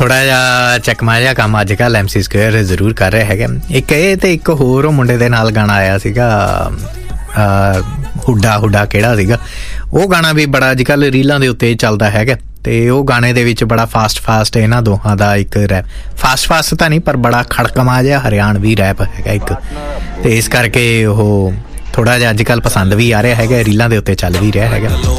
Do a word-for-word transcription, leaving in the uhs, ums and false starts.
ਥੋੜ੍ਹਾ ਜਿਹਾ ਚੱਕਮਾ ਜਿਹਾ ਕੰਮ ਅੱਜ ਕੱਲ੍ਹ ਐਮ ਸੀ ਸਕੁਏਅਰ ਜ਼ਰੂਰ ਕਰ ਰਿਹਾ ਹੈਗਾ। ਇੱਕ ਇਹ ਅਤੇ ਇੱਕ ਹੋਰ ਉਹ ਮੁੰਡੇ ਦੇ ਨਾਲ ਗਾਣਾ ਆਇਆ ਸੀਗਾ, ਹੁੱਡਾ ਹੁੱਡਾ ਕਿਹੜਾ ਸੀਗਾ ਉਹ ਗਾਣਾ ਵੀ ਬੜਾ ਅੱਜ ਕੱਲ੍ਹ ਰੀਲਾਂ ਦੇ ਉੱਤੇ ਚੱਲਦਾ ਹੈਗਾ। ਅਤੇ ਉਹ ਗਾਣੇ ਦੇ ਵਿੱਚ ਬੜਾ ਫਾਸਟ ਫਾਸਟ ਇਹਨਾਂ ਦੋਹਾਂ ਦਾ ਇੱਕ ਰੈਪ, ਫਾਸਟ ਫਾਸਟ ਤਾਂ ਨਹੀਂ ਪਰ ਬੜਾ ਖੜਕਮਾ ਜਿਹਾ ਹਰਿਆਣਵੀ ਰੈਪ ਹੈਗਾ ਇੱਕ, ਅਤੇ ਇਸ ਕਰਕੇ ਉਹ ਥੋੜ੍ਹਾ ਜਿਹਾ ਅੱਜ ਕੱਲ੍ਹ ਪਸੰਦ ਵੀ ਆ ਰਿਹਾ ਹੈਗਾ, ਰੀਲਾਂ ਦੇ ਉੱਤੇ ਚੱਲ ਵੀ ਰਿਹਾ ਹੈਗਾ।